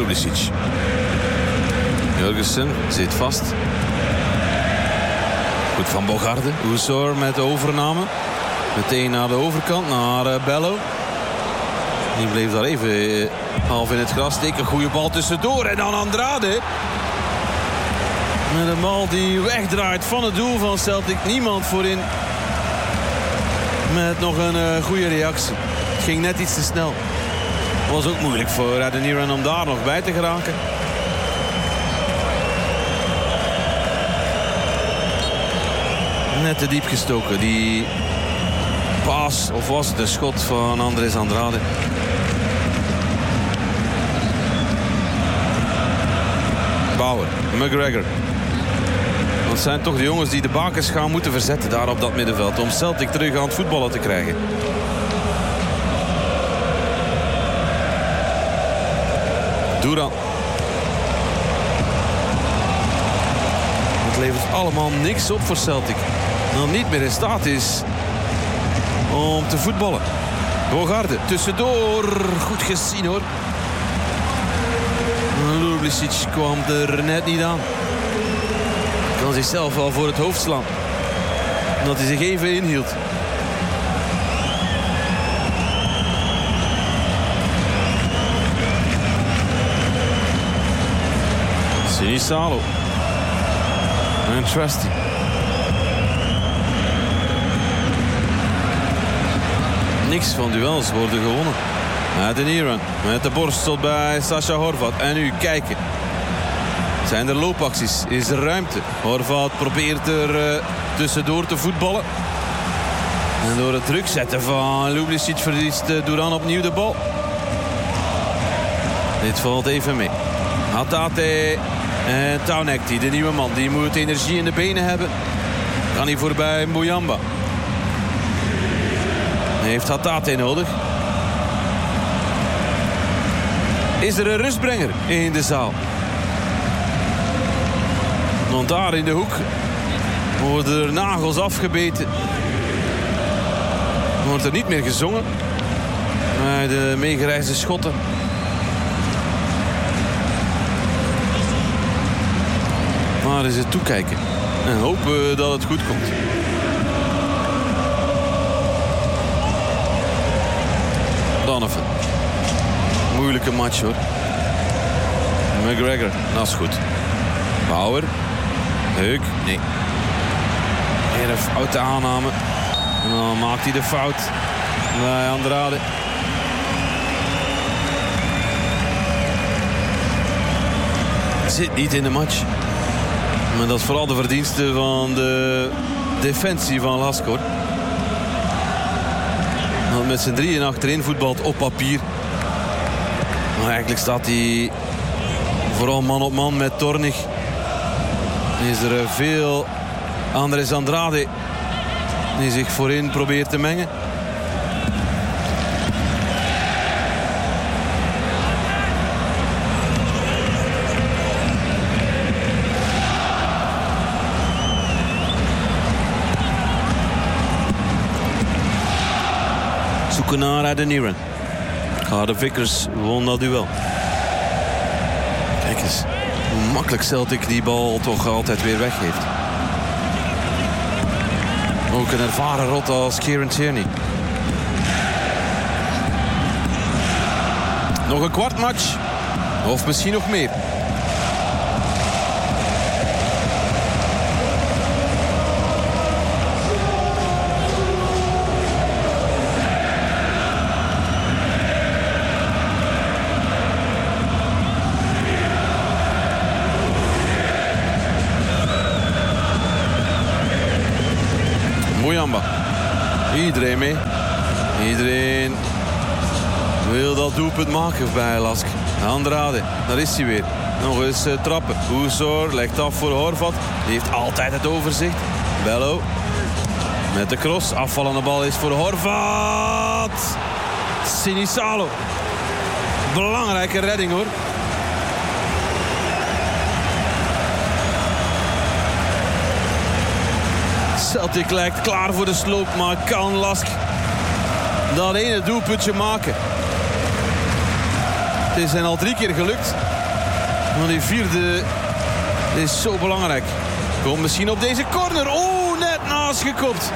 Ljublicic. Jurgensen zit vast. Goed van Bogarde. Usor met de overname. Meteen naar de overkant, naar Bello. Die bleef daar even half in het gras steken. Goede bal tussendoor. En dan Andrade. Met een bal die wegdraait van het doel van Celtic. Niemand voorin. Met nog een goede reactie. Het ging net iets te snel. Het was ook moeilijk voor Adeniran om daar nog bij te geraken. Net te diep gestoken. Die paas, of was het een schot van Andres Andrade. Bauer, McGregor. Dat zijn toch de jongens die de bakens gaan moeten verzetten daar op dat middenveld. Om Celtic terug aan het voetballen te krijgen. Duran. Het levert allemaal niks op voor Celtic. Dan niet meer in staat is om te voetballen. Bogarde tussendoor. Goed gezien hoor. Ljublicic kwam er net niet aan. Kan zichzelf wel voor het hoofd slaan. Dat hij zich even inhield. Sinisalo. En Trusty. Niks van duels worden gewonnen. Adeniran met de borstel bij Sasha Horvat. En nu kijken. Zijn er loopacties? Is er ruimte? Horvat probeert er tussendoor te voetballen. En door het druk zetten van Ljublicic verliest Duran opnieuw de bal. Dit valt even mee. Hatate en Taunekti, de nieuwe man. Die moet energie in de benen hebben. Kan hij voorbij Muyamba. Heeft Hatate nodig. Is er een rustbrenger in de zaal? Want daar in de hoek worden er nagels afgebeten. Wordt er niet meer gezongen. Bij de meegereisde schotten. Maar is het toekijken. En hopen dat het goed komt. Donovan. Moeilijke match hoor. McGregor, dat is goed. Bauer. Heuk, nee. Een foute aanname. En dan maakt hij de fout bij Andrade. Zit niet in de match. Maar dat is vooral de verdienste van de defensie van Lask hoor. Want met z'n drieën achterin voetbalt op papier. Maar eigenlijk staat hij vooral man op man met Tornig. Is er veel Andres Andrade die zich voorin probeert te mengen. Zoeken naar Adeniran. Harde Vickers won dat duel. Kijk eens hoe makkelijk Celtic die bal toch altijd weer weggeeft. Ook een ervaren rot als Kieran Tierney. Nog een kwart match. Of misschien nog meer. Muyamba. Iedereen mee. Iedereen wil dat doelpunt maken bij Lask. Andrade, daar is hij weer. Nog eens trappen. Usor legt af voor Horvat. Die heeft altijd het overzicht. Bello. Met de cross. Afvallende bal is voor Horvat. Sinisalo. Belangrijke redding hoor. Celtic lijkt klaar voor de sloop, maar kan Lask dat ene doelpuntje maken? Het is hen al 3 keer gelukt. Maar die vierde is zo belangrijk. Komt misschien op deze corner. Oh, net naast gekopt.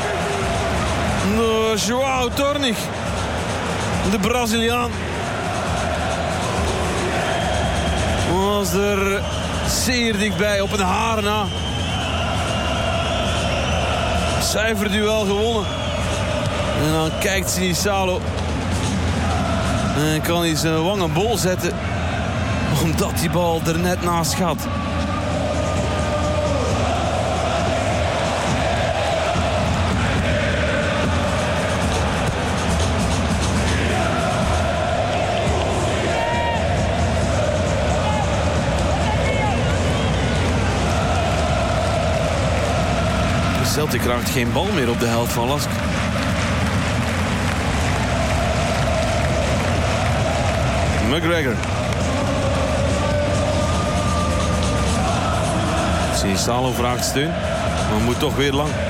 Door João Tornig. De Braziliaan. Was er zeer dichtbij op een haar na. Cijferduel gewonnen. En dan kijkt Sinisalo. En kan hij zijn wang een bol zetten. Omdat die bal er net naast gaat. Celtic raakt geen bal meer op de helft van Lask. McGregor. Sinisalo vraagt steun, maar moet toch weer lang.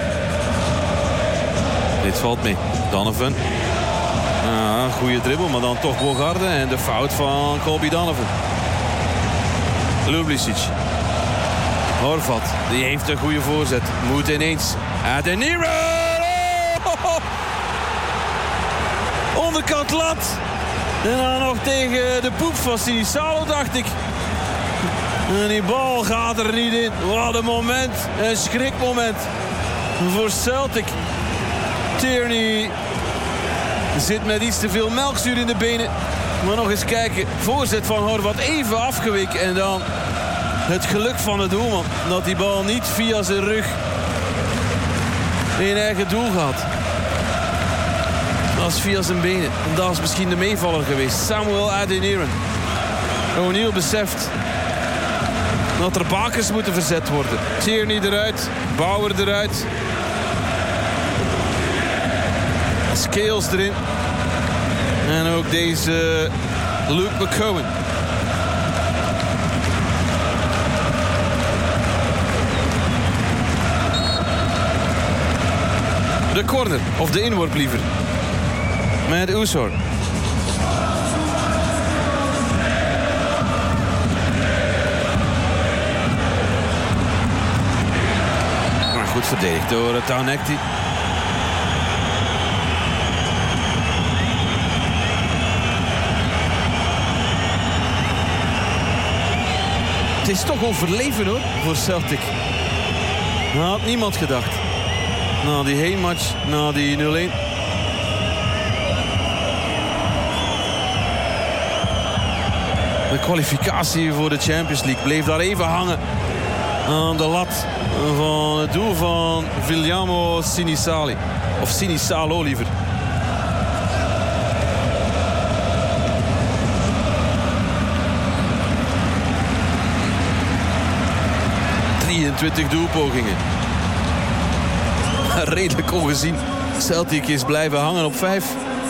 Dit valt mee. Donovan. Goede dribbel, maar dan toch Bogarde. En de fout van Colby Donovan. Ljublicic. Horvat, die heeft een goede voorzet. Moet ineens. Adeniran! Oh! Onderkant lat. En dan nog tegen de poep van Sinisalo, dacht ik. En die bal gaat er niet in. Wat een moment. Een schrikmoment voor Celtic. Tierney zit met iets te veel melkzuur in de benen. Maar nog eens kijken. Voorzet van Horvat even afgeweken. En dan het geluk van de doelman. Dat die bal niet via zijn rug in eigen doel gaat. Dat is via zijn benen. En dat is misschien de meevaller geweest. Samuel Adeniran. O'Neill beseft dat er bakens moeten verzet worden. Tierney eruit. Bauer eruit. Scales erin. En ook deze Luke McCowan. De corner, of de inworp liever. Met Oesor. Maar goed verdedigd door Taunekti. Het is toch overleven hoor, voor Celtic. Dat had niemand gedacht. Na die heenmatch, na die 0-1. De kwalificatie voor de Champions League bleef daar even hangen aan de lat van het doel van Viliamo Sinisali. Of Sinisalo liever. ...23 doelpogingen. Redelijk ongezien. Celtic is blijven hangen op 5.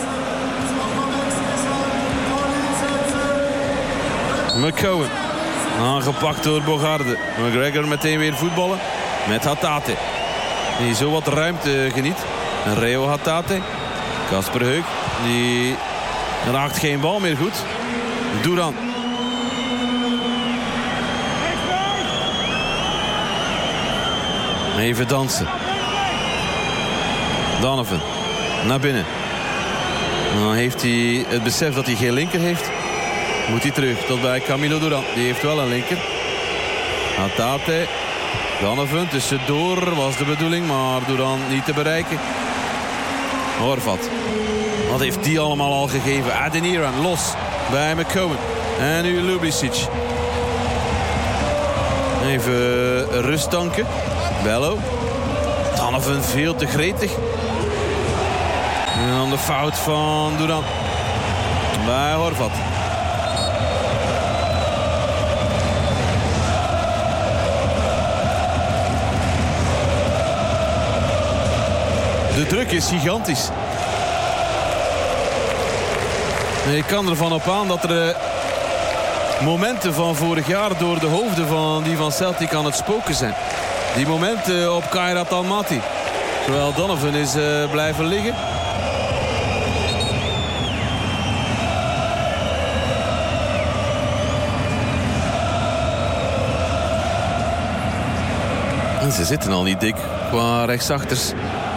McCowan. Aangepakt door Bogarde. McGregor meteen weer voetballen. Met Hatate. Die zo wat ruimte geniet. En Reo Hatate. Kasper Heuk. Die raakt geen bal meer goed. Duran. Even dansen. Donovan. Naar binnen. En dan heeft hij het besef dat hij geen linker heeft. Moet hij terug tot bij Camilo Duran. Die heeft wel een linker. Hatate. Donovan tussendoor was de bedoeling. Maar Duran niet te bereiken. Horvat. Wat heeft die allemaal al gegeven? Adeniran los bij McCowan. En nu Ljublicic. Even rust tanken. Bello. Donovan veel te gretig. En dan de fout van Duran. Bij Horvat. De druk is gigantisch. En je kan ervan op aan dat er momenten van vorig jaar door de hoofden van die van Celtic aan het spoken zijn. Die momenten op Kairat Almaty. Terwijl Donovan is blijven liggen. En ze zitten al niet dik qua rechtsachters.